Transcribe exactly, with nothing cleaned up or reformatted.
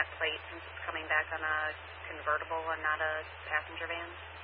plate since it's coming back on a convertible and not a passenger van?